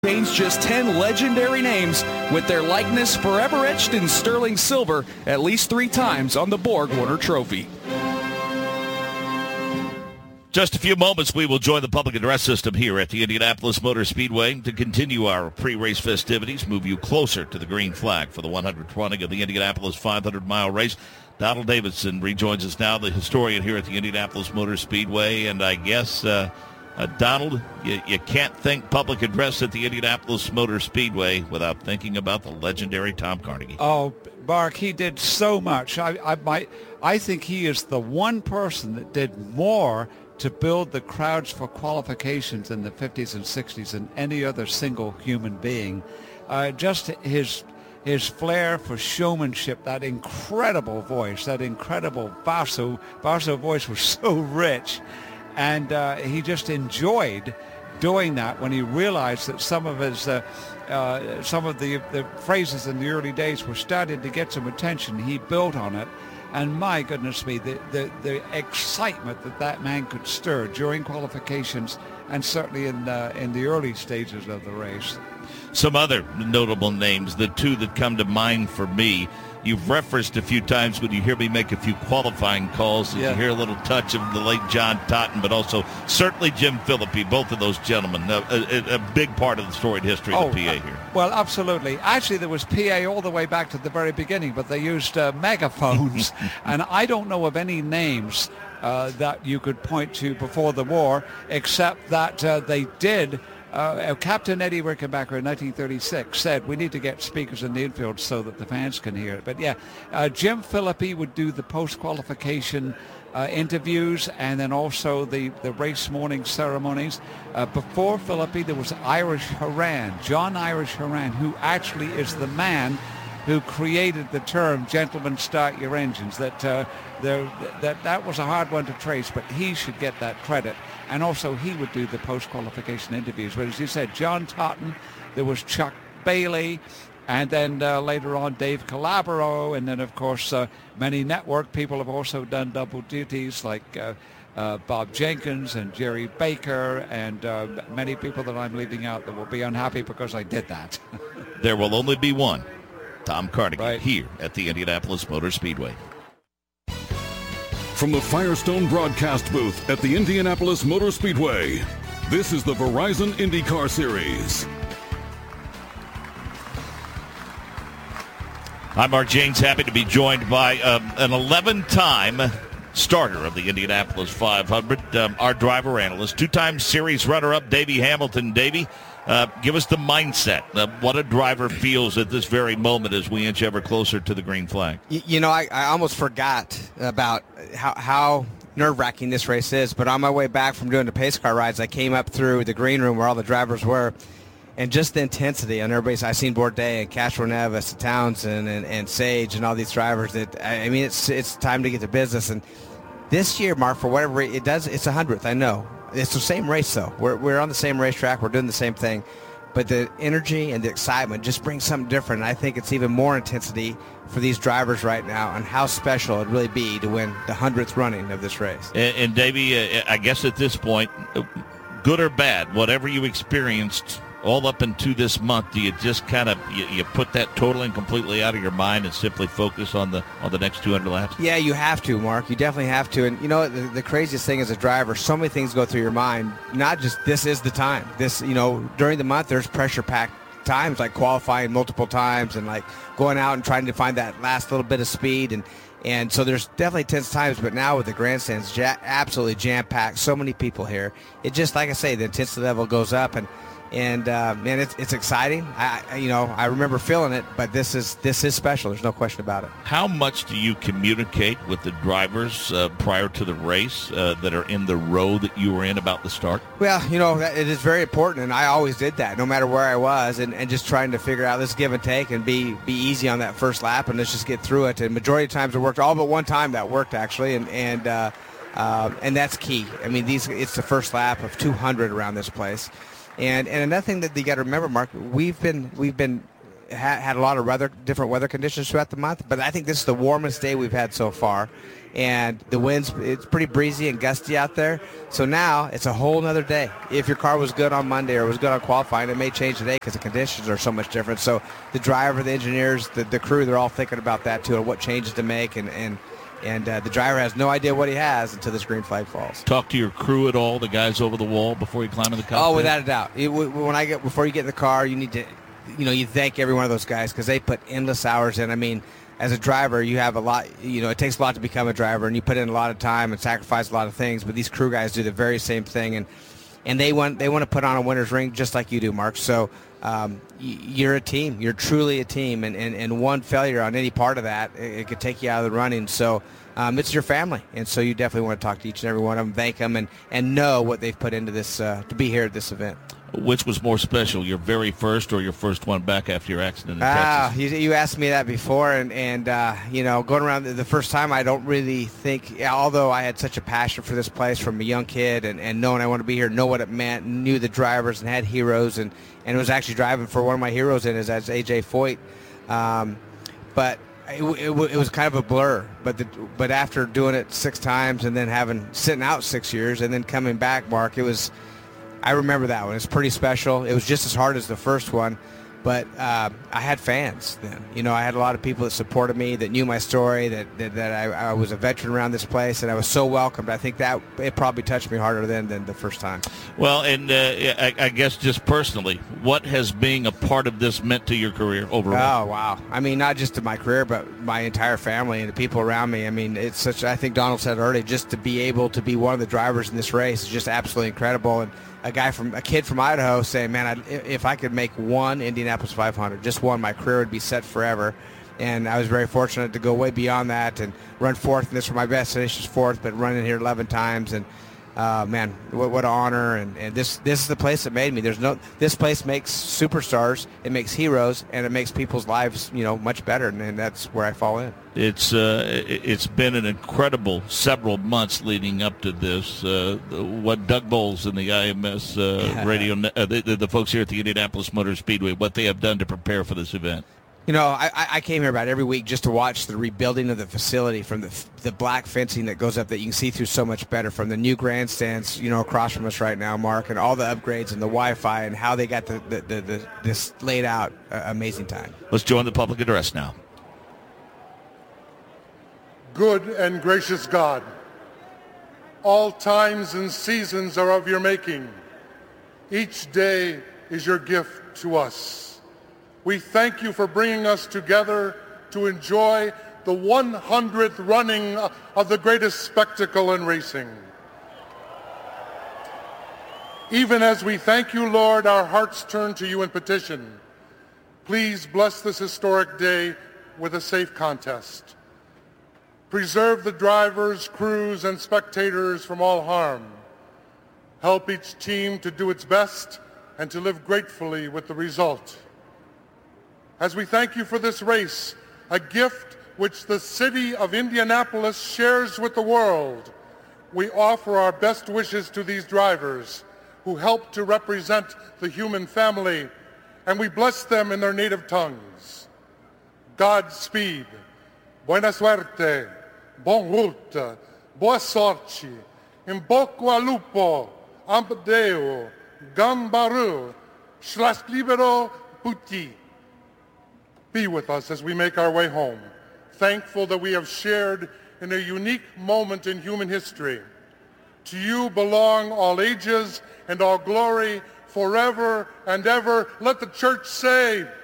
Change just 10 legendary names with their likeness forever etched in sterling silver at least 3 times on the Borg-Warner Trophy. Just a few moments, we will join the public address system here at the Indianapolis Motor Speedway to continue our pre-race festivities, move you closer to the green flag for the 100th running of the Indianapolis 500-mile race. Donald Davidson rejoins us now, the historian here at the Indianapolis Motor Speedway, and I guess, Donald, you can't think public address at the Indianapolis Motor Speedway without thinking about the legendary Tom Carnegie. Oh, Mark, he did so much. I think he is the one person that did more to build the crowds for qualifications in the 50s and 60s than any other single human being. Just his flair for showmanship, that incredible voice, that incredible basso voice was so rich. And he just enjoyed doing that when he realized that some of the phrases in the early days were starting to get some attention. He built on it. And my goodness me, the excitement that man could stir during qualifications and certainly in the early stages of the race. Some other notable names, the two that come to mind for me, you've referenced a few times when you hear me make a few qualifying calls. You hear a little touch of the late John Totten, but also certainly Jim Philippi, both of those gentlemen, a big part of the storied history of the PA here. Well, absolutely. Actually, there was PA all the way back to the very beginning, but they used megaphones, and I don't know of any names that you could point to before the war, except that they did. Captain Eddie Rickenbacker in 1936 said, we need to get speakers in the infield so that the fans can hear it. But Jim Philippi would do the post-qualification interviews and then also the race morning ceremonies. Before Philippi, there was John Irish Horan, who actually is the man who created the term "gentlemen, start your engines." That was a hard one to trace, but he should get that credit. And also, he would do the post-qualification interviews. But as you said, John Totten, there was Chuck Bailey, and then later on Dave Calabro, and then of course many network people have also done double duties like Bob Jenkins and Jerry Baker, and many people that I'm leaving out that will be unhappy because I did that. There will only be one. Tom Carnegie here at the Indianapolis Motor Speedway. From the Firestone broadcast booth at the Indianapolis Motor Speedway, this is the Verizon IndyCar Series. I'm Mark Janes, happy to be joined by an 11-time starter of the Indianapolis 500, our driver analyst, 2-time series runner-up, Davey Hamilton. Davey, give us the mindset of what a driver feels at this very moment as we inch ever closer to the green flag. I almost forgot about how nerve-wracking this race is, but on my way back from doing the pace car rides, I came up through the green room where all the drivers were, and just the intensity on everybody's. I seen Bourdais and Castro Neves and Townsend and Sage and all these drivers. It's time to get to business. And this year, Mark, for whatever it does, it's 100th. I know it's the same race though. We're on the same racetrack. We're doing the same thing, but the energy and the excitement just brings something different. And I think it's even more intensity for these drivers right now, and how special it'd really be to win the 100th running of this race. And Davey, I guess at this point, good or bad, whatever you experienced all up into this month, do you just kind of you put that totally completely out of your mind and simply focus on the next 200 laps? Yeah, you have to, Mark. You definitely have to. And the craziest thing as a driver, so many things go through your mind. Not just this is the time. During the month there's pressure-packed times like qualifying multiple times and like going out and trying to find that last little bit of speed, and so there's definitely tense times. But now with the grandstands absolutely jam-packed, so many people here, it just, like I say, the intensity level goes up, and man, it's exciting. I remember feeling it, but this is special. There's no question about it. How much do you communicate with the drivers prior to the race that are in the row that you were in about the start? Well, it is very important, and I always did that, no matter where I was, and just trying to figure out this give and take and be easy on that first lap, and let's just get through it. And majority of times it worked. All but one time that worked actually, and that's key. I mean, it's the first lap of 200 around this place. And another thing that you got to remember, Mark, we've been had a lot of different weather conditions throughout the month, but I think this is the warmest day we've had so far. And the winds, it's pretty breezy and gusty out there. So now it's a whole nother day. If your car was good on Monday or was good on qualifying, it may change today because the conditions are so much different. So the driver, the engineers, the crew, they're all thinking about that too, and what changes to make. And the driver has no idea what he has until this green flag falls. Talk to your crew at all, the guys over the wall, before you climb in the cockpit? Oh, without a doubt. Before you get in the car, you need to, you thank every one of those guys because they put endless hours in. I mean, as a driver, you have a lot, it takes a lot to become a driver, and you put in a lot of time and sacrifice a lot of things, but these crew guys do the very same thing, and they want to put on a winner's ring just like you do, Mark. So you're a team. You're truly a team, and one failure on any part of that, it could take you out of the running. So it's your family, and so you definitely want to talk to each and every one of them, thank them, and know what they've put into this to be here at this event. Which was more special, your very first or your first one back after your accident in Texas? You asked me that before, and going around the first time, I don't really think, although I had such a passion for this place from a young kid and knowing I want to be here, know what it meant, knew the drivers and had heroes, and was actually driving for one of my heroes in as AJ Foyt. But it was kind of a blur. But after doing it 6 times and then sitting out 6 years and then coming back, Mark, I remember that one. It's pretty special. It was just as hard as the first one, but I had fans then. I had a lot of people that supported me, that knew my story, that I was a veteran around this place, and I was so welcomed. I think that it probably touched me harder than the first time. Well, and I guess just personally, what has being a part of this meant to your career overall? Oh, wow. I mean, not just to my career, but my entire family and the people around me. I mean, it's I think Donald said earlier, just to be able to be one of the drivers in this race is just absolutely incredible. And a kid from Idaho saying, man, if I could make one Indianapolis 500, just one, my career would be set forever. And I was very fortunate to go way beyond that and run fourth. And this was my best finish is fourth, but running here 11 times. And man, what an honor. And this is the place that made me. This place makes superstars, it makes heroes, and it makes people's lives, much better. And that's where I fall in. It's been an incredible several months leading up to this. What Doug Bowles and the IMS radio, the folks here at the Indianapolis Motor Speedway, what they have done to prepare for this event. I came here about every week just to watch the rebuilding of the facility, from the black fencing that goes up that you can see through so much better, from the new grandstands, across from us right now, Mark, and all the upgrades and the Wi-Fi and how they got this laid out. Amazing time. Let's join the public address now. Good and gracious God, all times and seasons are of your making. Each day is your gift to us. We thank you for bringing us together to enjoy the 100th running of the greatest spectacle in racing. Even as we thank you, Lord, our hearts turn to you in petition. Please bless this historic day with a safe contest. Preserve the drivers, crews, and spectators from all harm. Help each team to do its best and to live gratefully with the result. As we thank you for this race, a gift which the city of Indianapolis shares with the world, we offer our best wishes to these drivers who help to represent the human family, and we bless them in their native tongues. Godspeed, buena suerte, bon route, boa sorte, in bocca al lupo, ampdeo, gambaru, schlas libero puti. Be with us as we make our way home, thankful that we have shared in a unique moment in human history. To you belong all ages and all glory forever and ever. Let the church say,